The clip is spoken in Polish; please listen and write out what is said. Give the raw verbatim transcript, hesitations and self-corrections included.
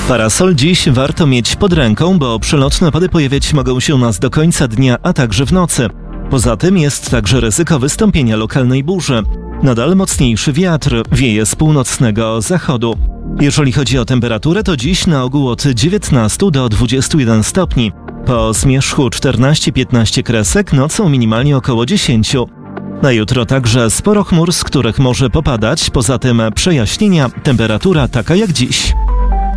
Parasol dziś warto mieć pod ręką, bo przelotne opady pojawiać mogą się u nas do końca dnia, a także w nocy. Poza tym jest także ryzyko wystąpienia lokalnej burzy. Nadal mocniejszy wiatr wieje z północnego zachodu. Jeżeli chodzi o temperaturę, to dziś na ogół od dziewiętnastu do dwudziestu jeden stopni. Po zmierzchu czternaście piętnaście kresek, nocą minimalnie około dziesięciu. Na jutro także sporo chmur, z których może popadać, poza tym przejaśnienia, temperatura taka jak dziś.